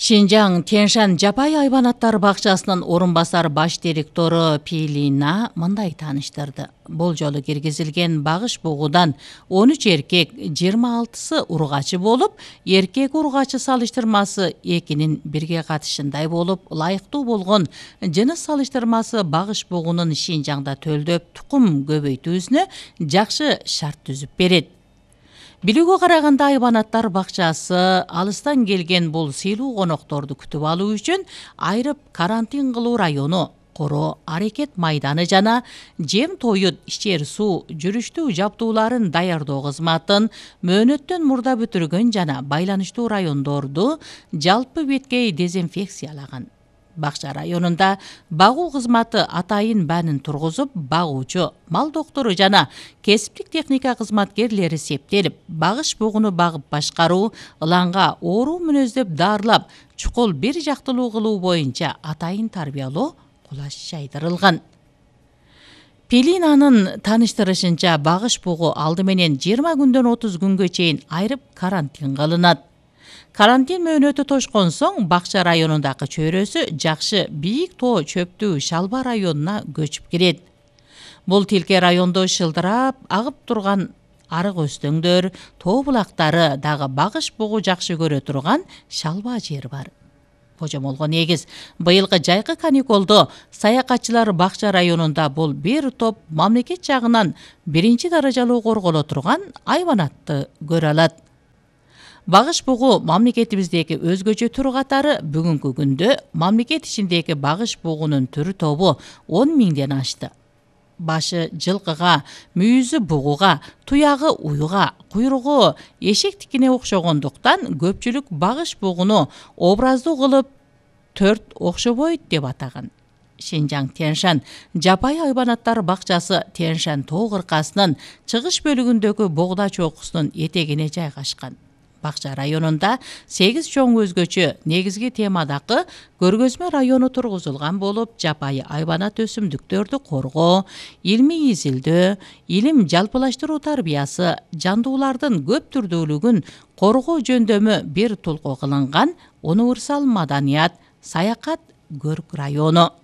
Шинжаң Тяньшань жапай айбанаттар бакчасынын орун басар баш директору Пилина мындай тааныштырды. Бул жолу киргизилген багыш бугудан 13 эркек, 26сы ургачы болуп, эркек ургачы салыштырмасы 2-нин бирге катышындай болуп, ылайыктуу болгон жыныс салыштырмасы багыш бугунун Шинжаңда төлдөп тукум көбөйтүүсүнө жакшы шарт түзүп берет. Билүүгө караганда айбанаттар бакчасы алыстан келген бул сыйлуу конокторду күтүп алуу үчүн айрып карантин кылуу району, коро аракет майданы жана жем тоют, ичер суу, жүрүштүү жабдууларын даярдоо кызматын мөөнөттөн мурда бүтүргөн жана байланыштуу райондорду жалпы беткей дезинфекциялаган. Бакча районунда багуу кызматы атайын баанын тургузуп, багуучу, мал доктору жана кесиптик техника кызматкерлери септелип, багыш бугуну багып башкаруу, ыланга оору мүнөздөп дарылап, чукул бир жактылуу кылуу боюнча атайын тарбиялоо кулаш жайдырылган. Пилинанын тааныштырышынча, багыш бугу алды менен 20 күндөн 30 күнгө чейин айрып карантин кылынат. Карантин мөөнөтү тошкон соң бакча районундагы чөйрөсү жакшы бийик тоо чөптүү Шалба районуна көчүп кирет. Бул тилке райондо шылдырап агып турган арык өстөңдөр, тоо булактары дагы багыш бугу жакшы көрө турган Шалба жер бар. Божомолго негиз, быйылкы жайкы каникулду саякатчылар бакча районунда бул бир топ мамлекет жагынан 1-даражалуу корголо турган айбанатты көрө алат. Багыш бугу мамлекетибиздеги өзгөчө түрү катары бүгүнкү күндө мамлекет ичиндеги багыш бугунун түрү тобу 10 миңден ашты. Башы жылкыга, мүйүзү бугуга, туягы уйга, куйругу эшектикине окшогондуктан көпчүлүк багыш бугуну образдуу кылып 4 окшобойт деп атаган. Шинжаң Тяньшань жапай айбанаттар бакчасы Тяньшань тоо кыркасынын чыгыш бөлүгүндөгү богда чокусунун этегине жайгашкан. Бакча районунда 8 чоң өзгөчө негизги темадагы көргөзмө району тургузулган болуп, жапайы айбанат өсүмдүктөрдү коргоо, илмий изилдөө, илим жалпылаштыруу тарбиясы, жандуулардын көп түрдүүлүгүн коргоо жөндөмү бир тулкуу кылынган универсал маданият, саякат көрк району.